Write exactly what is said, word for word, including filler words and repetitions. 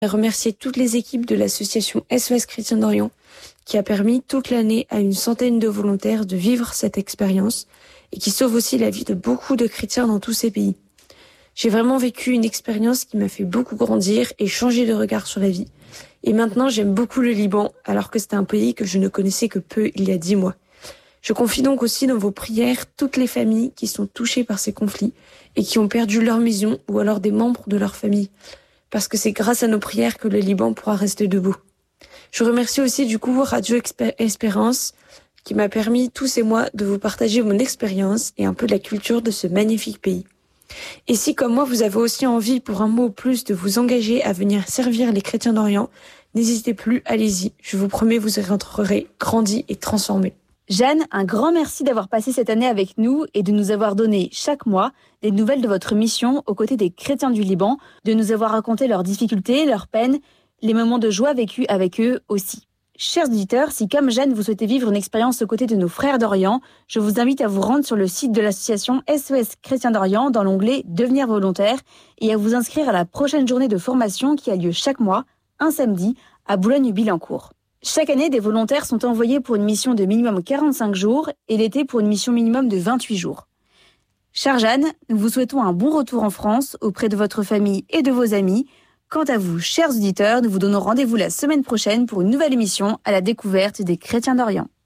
Remercier toutes les équipes de l'association S O S Chrétiens d'Orient qui a permis toute l'année à une centaine de volontaires de vivre cette expérience et qui sauve aussi la vie de beaucoup de chrétiens dans tous ces pays. J'ai vraiment vécu une expérience qui m'a fait beaucoup grandir et changer de regard sur la vie. Et maintenant, j'aime beaucoup le Liban, alors que c'était un pays que je ne connaissais que peu il y a dix mois. Je confie donc aussi dans vos prières toutes les familles qui sont touchées par ces conflits et qui ont perdu leur maison ou alors des membres de leur famille. Parce que c'est grâce à nos prières que le Liban pourra rester debout. Je remercie aussi du coup Radio Expé- Espérance qui m'a permis tous ces mois de vous partager mon expérience et un peu de la culture de ce magnifique pays. Et si comme moi vous avez aussi envie pour un mot ou plus de vous engager à venir servir les chrétiens d'Orient, n'hésitez plus, allez-y, je vous promets vous y rentrerez grandi et transformé. Jeanne, un grand merci d'avoir passé cette année avec nous et de nous avoir donné chaque mois des nouvelles de votre mission aux côtés des chrétiens du Liban, de nous avoir raconté leurs difficultés, leurs peines, les moments de joie vécus avec eux aussi. Chers auditeurs, si comme Jeanne vous souhaitez vivre une expérience aux côtés de nos frères d'Orient, je vous invite à vous rendre sur le site de l'association S O S Chrétiens d'Orient dans l'onglet Devenir volontaire et à vous inscrire à la prochaine journée de formation qui a lieu chaque mois, un samedi, à Boulogne-Billancourt. Chaque année, des volontaires sont envoyés pour une mission de minimum quarante-cinq jours et l'été pour une mission minimum de vingt-huit jours. Chère Jeanne, nous vous souhaitons un bon retour en France auprès de votre famille et de vos amis. Quant à vous, chers auditeurs, nous vous donnons rendez-vous la semaine prochaine pour une nouvelle émission à la découverte des chrétiens d'Orient.